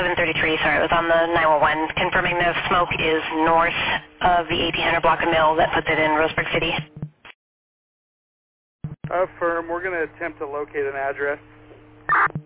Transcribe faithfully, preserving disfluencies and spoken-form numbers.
seven thirty-three, sorry, it was on the nine one one, confirming the smoke is north of the eighteen hundred block of mill that puts it in Roseburg City. Affirm, we're going to attempt to locate an address.